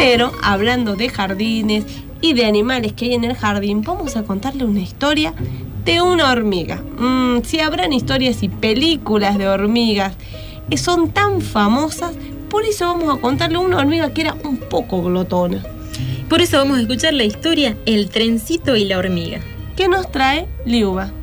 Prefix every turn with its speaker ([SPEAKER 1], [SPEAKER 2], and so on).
[SPEAKER 1] Pero, hablando de jardines y de animales que hay en el jardín, vamos a contarle una historia de una hormiga. Si habrán historias y películas de hormigas, son tan famosas, por eso vamos a contarle una hormiga que era un poco glotona.
[SPEAKER 2] Por eso vamos a escuchar la historia El trencito y la hormiga,
[SPEAKER 1] ¿Qué nos trae Liuba?